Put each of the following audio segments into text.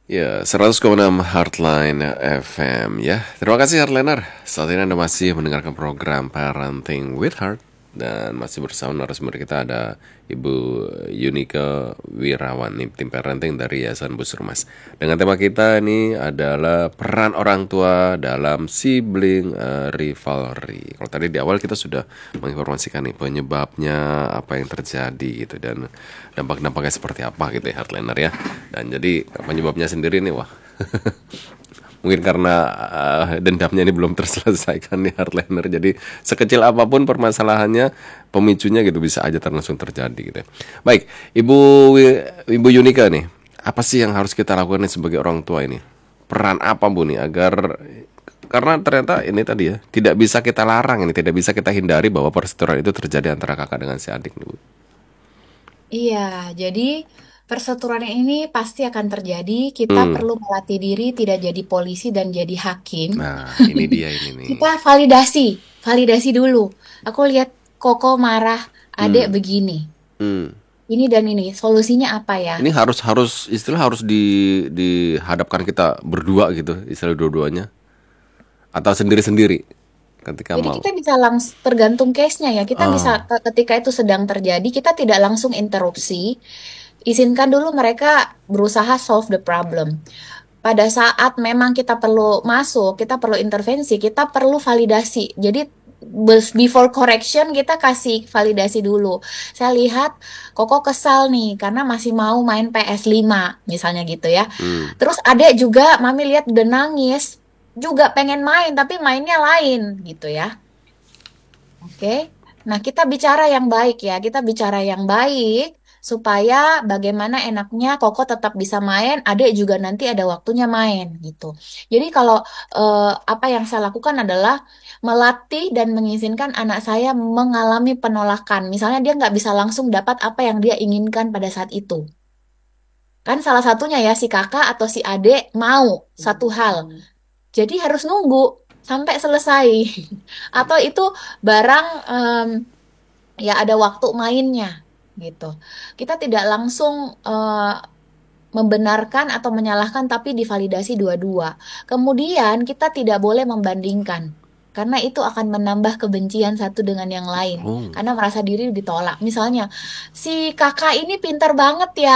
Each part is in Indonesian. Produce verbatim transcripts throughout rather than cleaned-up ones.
Ya, seratus koma enam Heartline F M ya. Terima kasih Heartliner. Saat ini Anda masih mendengarkan program Parenting with Heart. Dan masih bersama narasumber kita ada Ibu Yunika Wirawan nih, tim parenting dari Yayasan Busur Mas. Dengan tema kita ini adalah peran orang tua dalam sibling eh, rivalry. Kalau tadi di awal kita sudah menginformasikan nih penyebabnya, apa yang terjadi gitu, dan dampak-dampaknya seperti apa gitu ya Heartliner ya. Dan jadi penyebabnya sendiri nih wah mungkin karena uh, dendamnya ini belum terselesaikan nih Heartliner. Jadi sekecil apapun permasalahannya, pemicunya gitu bisa aja langsung terjadi gitu ya. Baik, Ibu Ibu Yunika nih, apa sih yang harus kita lakukan nih sebagai orang tua ini? Peran apa Bu nih agar, karena ternyata ini tadi ya tidak bisa kita larang, ini tidak bisa kita hindari bahwa perseteruan itu terjadi antara kakak dengan si adik nih Bu. Iya, jadi perseteruan ini pasti akan terjadi. Kita Hmm. perlu melatih diri tidak jadi polisi dan jadi hakim. Nah, ini dia ini nih. Kita validasi, validasi dulu. Aku lihat Koko marah, adek Hmm. begini. Hmm. Ini dan ini, solusinya apa ya? Ini harus harus istilah harus di dihadapkan kita berdua gitu, istilah dua-duanya atau sendiri-sendiri ketika Jadi mau. kita bisa langsung tergantung case-nya ya. Kita bisa Ah, ke- ketika itu sedang terjadi, kita tidak langsung interupsi. Izinkan dulu mereka berusaha solve the problem. Pada saat memang kita perlu masuk, kita perlu intervensi, kita perlu validasi. Jadi bes- before correction kita kasih validasi dulu. Saya lihat Koko kesal nih karena masih mau main P S lima misalnya gitu ya. hmm. Terus adek juga mami lihat udah nangis, juga pengen main tapi mainnya lain gitu ya. Oke. Nah, kita bicara yang baik ya. Kita bicara yang baik supaya bagaimana enaknya Koko tetap bisa main, adek juga nanti ada waktunya main gitu. Jadi kalau eh, apa yang saya lakukan adalah melatih dan mengizinkan anak saya mengalami penolakan. Misalnya dia nggak bisa langsung dapat apa yang dia inginkan pada saat itu. Kan salah satunya ya si kakak atau si adek mau satu hal. Jadi harus nunggu sampai selesai. Atau itu barang em, ya ada waktu mainnya gitu. Kita tidak langsung eh, membenarkan atau menyalahkan tapi divalidasi dua-dua. Kemudian kita tidak boleh membandingkan. Karena itu akan menambah kebencian satu dengan yang lain. Oh. Karena merasa diri ditolak. Misalnya, si kakak ini pintar banget ya.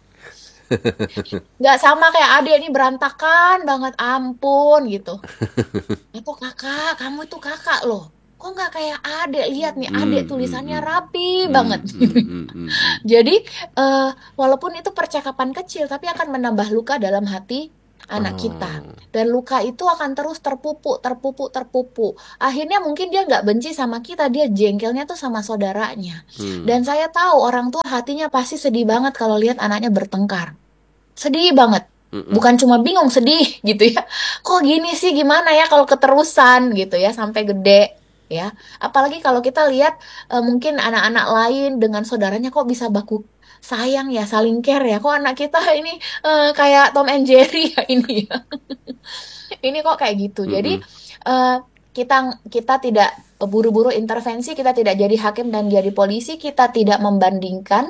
Nggak sama kayak adik ini berantakan banget. Ampun gitu. Itu kakak, kamu itu kakak loh. Kok nggak kayak adek? Lihat nih, adek Hmm, hmm, tulisannya hmm. rapi Hmm, banget. hmm, hmm, hmm, hmm. Jadi, eh, walaupun itu percakapan kecil, tapi akan menambah luka dalam hati anak kita. Oh. Dan luka itu akan terus terpupuk, terpupuk, terpupuk. Akhirnya mungkin dia nggak benci sama kita, dia jengkelnya tuh sama saudaranya. Dan Hmm. saya tahu orang tua hatinya pasti sedih banget kalau lihat anaknya bertengkar. Sedih banget. Hmm, hmm. Bukan cuma bingung, sedih gitu ya. Kok gini sih, gimana ya kalau keterusan gitu ya, sampai gede ya. Apalagi kalau kita lihat eh, mungkin anak-anak lain dengan saudaranya kok bisa baku sayang ya, saling care ya. Kok anak kita ini eh, kayak Tom and Jerry ya ini ya. Ini kok kayak gitu. Hmm, Jadi hmm. eh, kita kita tidak buru-buru intervensi, kita tidak jadi hakim dan jadi polisi, kita tidak membandingkan.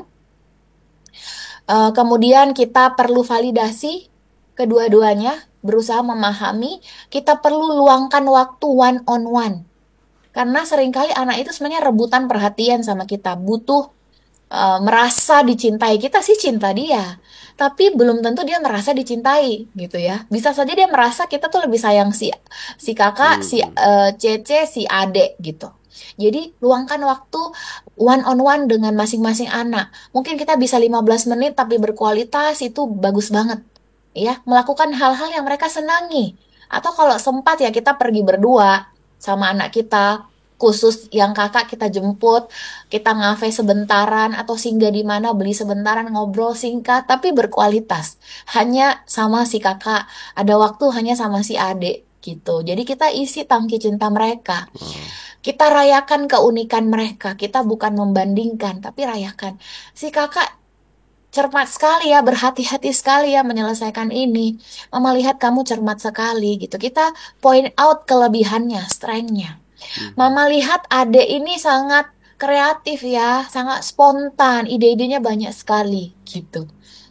Eh, kemudian kita perlu validasi kedua-duanya, berusaha memahami, kita perlu luangkan waktu one on one. Karena seringkali anak itu sebenarnya rebutan perhatian sama kita, butuh eh, merasa dicintai. Kita sih cinta dia, tapi belum tentu dia merasa dicintai gitu ya. Bisa saja dia merasa kita tuh lebih sayang si si kakak, Hmm, si hmm. eh, Cece, si Ade gitu. Jadi luangkan waktu one on one dengan masing-masing anak. Mungkin kita bisa lima belas menit tapi berkualitas itu bagus banget. Ya, melakukan hal-hal yang mereka senangi. Atau kalau sempat ya kita pergi berdua sama anak kita, khusus yang kakak kita jemput, kita ngafe sebentaran atau singgah di mana beli sebentaran ngobrol singkat tapi berkualitas. Hanya sama si kakak, ada waktu hanya sama si adik gitu. Jadi kita isi tangki cinta mereka. Wow. Kita rayakan keunikan mereka. Kita bukan membandingkan, tapi rayakan. Si kakak cermat sekali ya, berhati-hati sekali ya menyelesaikan ini. Mama lihat kamu cermat sekali gitu. Kita point out kelebihannya, strength-nya. Hmm, hmm. Mama lihat adek ini sangat kreatif ya, sangat spontan, ide-idenya banyak sekali gitu.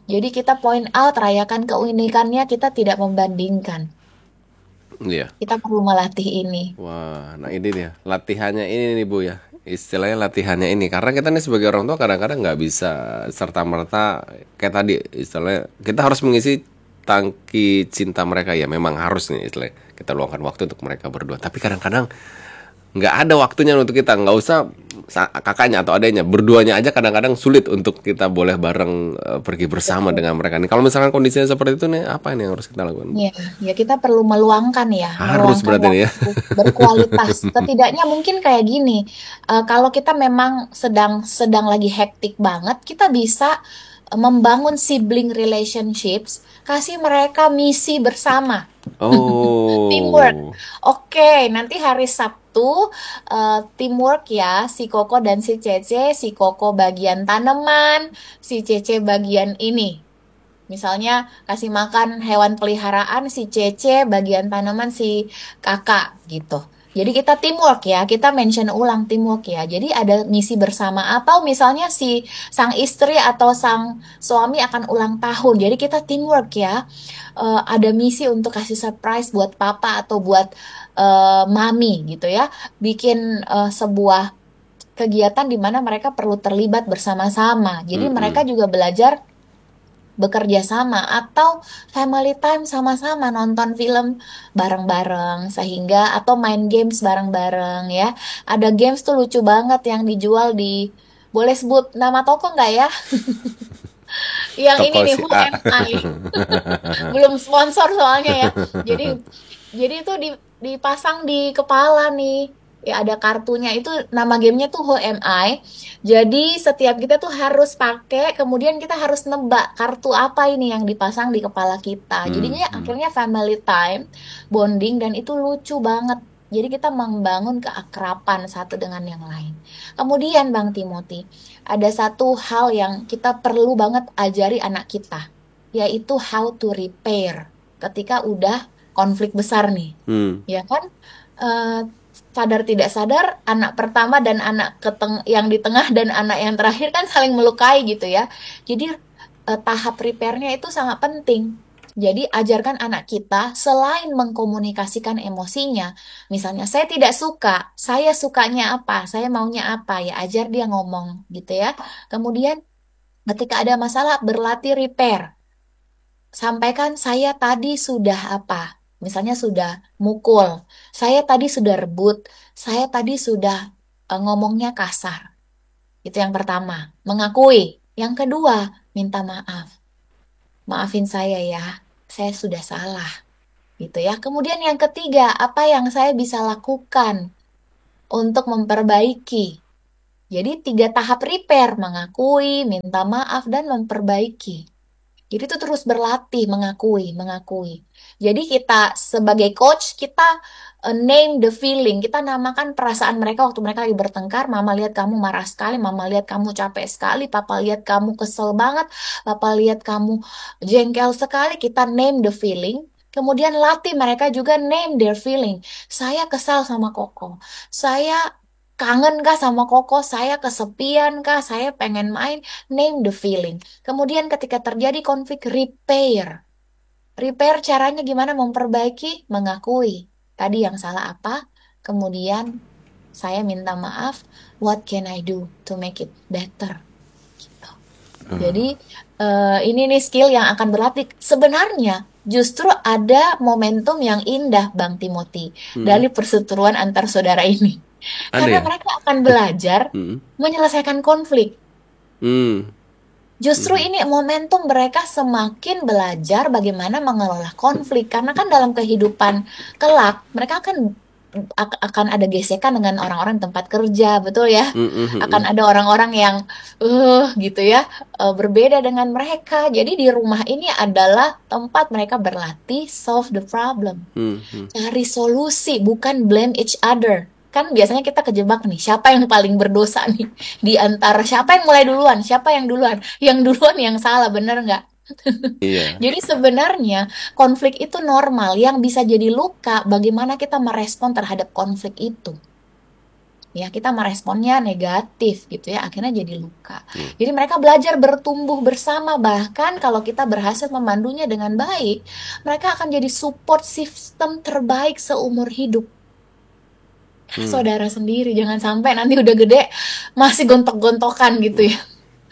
Jadi kita point out, rayakan keunikannya, kita tidak membandingkan. Iya. Kita perlu melatih ini. Wah, nah ini dia latihannya ini nih Bu ya. Istilahnya latihannya ini karena kita nih sebagai orang tua kadang-kadang nggak bisa serta merta kayak tadi istilahnya kita harus mengisi tangki cinta mereka ya memang harus nih istilahnya kita luangkan waktu untuk mereka berdua. Tapi kadang-kadang nggak ada waktunya untuk kita nggak usah kakaknya atau adanya berduanya aja kadang-kadang sulit untuk kita boleh bareng eh, pergi bersama Betul. dengan mereka nih kalau misalkan kondisinya seperti itu nih apa ini yang harus kita lakukan Bu? Ya, ya kita perlu meluangkan ya, Harus meluangkan berarti nih ya. waktu berkualitas. Setidaknya mungkin kayak gini, eh, kalau kita memang sedang sedang lagi hektik banget, kita bisa eh, membangun sibling relationships, kasih mereka misi bersama. Teamwork. Oh. Oke, nanti hari Sabtu eh, teamwork ya, si Koko dan si Cece, si Koko bagian tanaman, si Cece bagian ini. Misalnya kasih makan hewan peliharaan si Cece, bagian tanaman si kakak gitu. Jadi kita teamwork ya, kita mention ulang teamwork ya. Jadi ada misi bersama atau misalnya si sang istri atau sang suami akan ulang tahun. Jadi kita teamwork ya. Eh, ada misi untuk kasih surprise buat papa atau buat eh, mami gitu ya. Bikin eh, sebuah kegiatan di mana mereka perlu terlibat bersama-sama. Jadi mereka Mm-mm. juga belajar bekerja sama atau family time sama-sama nonton film bareng-bareng sehingga atau main games bareng-bareng ya. Ada games tuh lucu banget yang dijual di boleh sebut nama toko nggak ya? Yang ini Toko nih si Who A. Am I? Belum sponsor soalnya ya. Jadi jadi itu di, dipasang di kepala nih. Ya ada kartunya itu nama gamenya tuh Who Am I. Jadi setiap kita tuh harus pakai, kemudian kita harus nebak kartu apa ini yang dipasang di kepala kita. Hmm, Jadinya hmm. akhirnya family time, bonding dan itu lucu banget. Jadi kita membangun keakraban satu dengan yang lain. Kemudian Bang Timothy, ada satu hal yang kita perlu banget ajari anak kita, yaitu how to repair ketika udah konflik besar nih, Hmm. ya kan? Eh, Sadar tidak sadar, anak pertama dan anak keteng yang di tengah dan anak yang terakhir kan saling melukai gitu ya. Jadi eh, tahap repairnya itu sangat penting. Jadi ajarkan anak kita selain mengkomunikasikan emosinya, misalnya saya tidak suka, saya sukanya apa, saya maunya apa, ya ajar dia ngomong gitu ya. Kemudian ketika ada masalah berlatih repair. Sampaikan saya tadi sudah apa? Misalnya sudah mukul, saya tadi sudah rebut, saya tadi sudah eh, ngomongnya kasar. Itu yang pertama, mengakui. Yang kedua, minta maaf. Maafin saya ya, saya sudah salah. Gitu ya. Kemudian yang ketiga, apa yang saya bisa lakukan untuk memperbaiki? Jadi tiga tahap repair, mengakui, minta maaf, dan memperbaiki. Jadi itu terus berlatih, mengakui, mengakui. Jadi kita sebagai coach, kita uh, name the feeling. Kita namakan perasaan mereka waktu mereka lagi bertengkar. Mama lihat kamu marah sekali, mama lihat kamu capek sekali, papa lihat kamu kesel banget, papa lihat kamu jengkel sekali. Kita name the feeling. Kemudian latih mereka juga name their feeling. Saya kesal sama Koko. Saya kangen kah sama Koko? Saya kesepian kah? Saya pengen main. Name the feeling. Kemudian ketika terjadi konflik, repair. Repair caranya gimana memperbaiki? Mengakui. Tadi yang salah apa? Kemudian saya minta maaf. What can I do to make it better? Gitu. Jadi eh, ini nih skill yang akan berlatih. Sebenarnya justru ada momentum yang indah, Bang Timothy, Hmm. dari perseteruan antar saudara ini. Ada Karena ya? mereka akan belajar Hmm. menyelesaikan konflik. Hmm. Justru Hmm. ini momentum mereka semakin belajar bagaimana mengelola konflik karena kan dalam kehidupan kelak mereka akan ak- akan ada gesekan dengan orang-orang di tempat kerja, betul ya? Hmm. Hmm. Hmm. Akan Hmm. ada orang-orang yang eh gitu ya, eh, berbeda dengan mereka. Jadi di rumah ini adalah tempat mereka berlatih solve the problem. Hmm. Hmm. Cari solusi, bukan blame each other. Kan biasanya kita kejebak nih, siapa yang paling berdosa nih? Di antara siapa yang mulai duluan? Siapa yang duluan? Yang duluan yang salah, bener nggak? Iya. Jadi sebenarnya konflik itu normal. Yang bisa jadi luka, bagaimana kita merespon terhadap konflik itu. ya kita meresponnya negatif gitu ya, akhirnya jadi luka. Hmm. Jadi mereka belajar bertumbuh bersama, bahkan kalau kita berhasil memandunya dengan baik, mereka akan jadi support system terbaik seumur hidup. Hmm. Saudara sendiri, jangan sampai nanti udah gede masih gontok-gontokan gitu ya,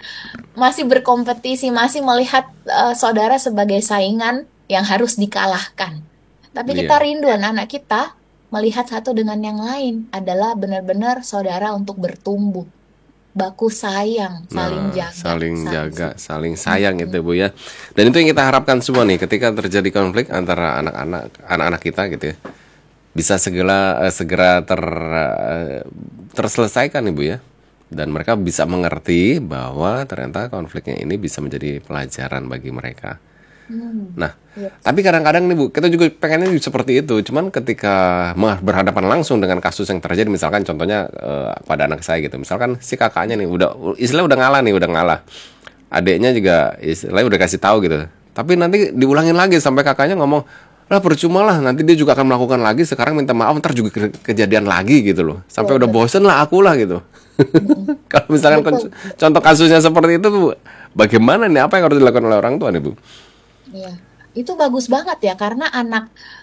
masih berkompetisi, masih melihat eh, saudara sebagai saingan yang harus dikalahkan. Tapi kita Iya. rindu anak-anak kita melihat satu dengan yang lain adalah benar-benar saudara untuk bertumbuh, baku sayang, saling Nah, jaga, saling saling jaga, support. saling sayang Mm-mm. itu Bu ya. Dan itu yang kita harapkan semua nih ketika terjadi konflik antara anak-anak anak-anak kita gitu ya. Bisa segera eh, segera ter eh, terselesaikan Ibu ya. Dan mereka bisa mengerti bahwa ternyata konfliknya ini bisa menjadi pelajaran bagi mereka. Hmm. Nah, Yes. tapi kadang-kadang nih Bu, kita juga pengennya seperti itu. Cuman ketika mah berhadapan langsung dengan kasus yang terjadi, misalkan contohnya eh, pada anak saya gitu. Misalkan si kakaknya nih udah istilah udah ngalah nih, udah ngalah. Adiknya juga istilahnya udah kasih tahu gitu. Tapi nanti diulangin lagi sampai kakaknya ngomong, lah percuma lah, nanti dia juga akan melakukan lagi. Sekarang minta maaf, ntar juga ke- kejadian lagi gitu loh. Sampai Betul, udah betul. bosen lah aku lah gitu. Mm-mm. Kalau misalkan Betul, kon- betul. contoh kasusnya seperti itu, Bu, bagaimana nih? Apa yang harus dilakukan oleh orang tua nih, Bu? Iya. Itu bagus banget ya karena anak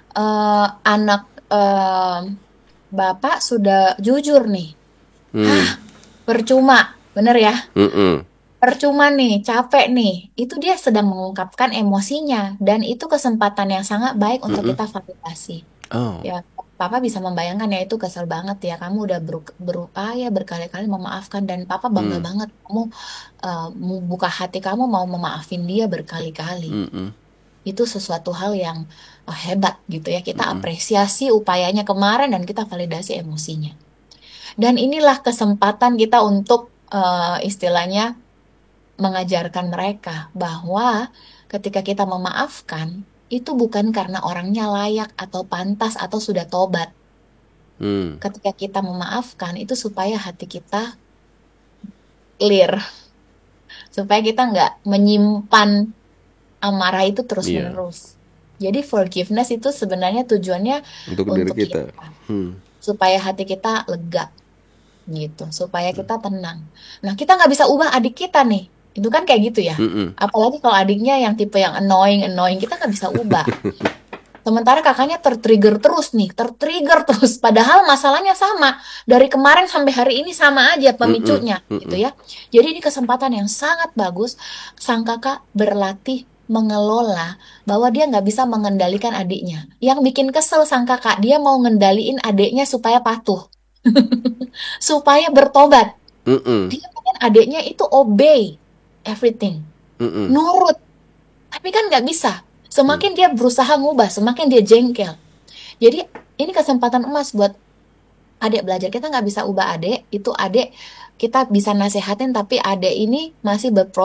eh, anak eh, Bapak sudah jujur nih. Hah, Hmm, percuma. Bener ya? mm-mm, Percuma nih, capek nih. Itu dia sedang mengungkapkan emosinya dan itu kesempatan yang sangat baik untuk mm-mm. kita validasi. Oh, Ya, Papa bisa membayangkan ya itu kesel banget ya. Kamu udah beru- berupaya berkali-kali memaafkan dan Papa bangga hmm, banget kamu eh, buka hati kamu mau memaafin dia berkali-kali. mm-mm, Itu sesuatu hal yang eh, hebat gitu ya. Kita mm-mm. apresiasi upayanya kemarin dan kita validasi emosinya. Dan inilah kesempatan kita untuk eh, istilahnya mengajarkan mereka bahwa ketika kita memaafkan, itu bukan karena orangnya layak atau pantas atau sudah tobat. Hmm, Ketika kita memaafkan, itu supaya hati kita clear, supaya kita nggak menyimpan amarah itu iya, terus-menerus. Jadi forgiveness itu sebenarnya tujuannya untuk diri untuk kita. kita, Hmm, supaya hati kita lega gitu, supaya kita tenang. Nah, kita nggak bisa ubah adik kita nih. Itu kan kayak gitu ya. mm-mm, Apalagi kalau adiknya yang tipe yang annoying, annoying, kita nggak bisa ubah. Sementara kakaknya tertrigger terus nih, tertrigger terus. Padahal masalahnya sama. Dari kemarin sampai hari ini sama aja mm-mm, pemicunya, gitu mm-mm. ya. Jadi ini kesempatan yang sangat bagus. Sang kakak berlatih mengelola bahwa dia nggak bisa mengendalikan adiknya. Yang bikin kesel sang kakak, dia mau ngendaliin adiknya supaya patuh, supaya bertobat. Mm-mm, Dia pengen adiknya itu obey everything, mm-mm, nurut. Tapi kan nggak bisa. mm. Semakin dia berusaha ngubah, semakin dia jengkel. Jadi ini kesempatan emas buat adik belajar. Kita nggak bisa ubah adik, itu adik kita bisa nasehatin, tapi adik ini masih berproses